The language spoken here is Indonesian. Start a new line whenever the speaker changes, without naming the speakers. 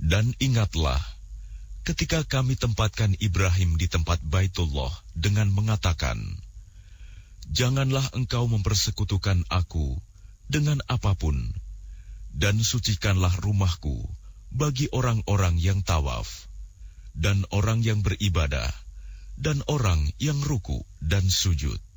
Dan ingatlah, ketika kami tempatkan Ibrahim di tempat Baitullah dengan mengatakan, janganlah engkau mempersekutukan aku dengan apapun, dan sucikanlah rumahku bagi orang-orang yang tawaf, dan orang yang beribadah, dan orang yang ruku dan sujud.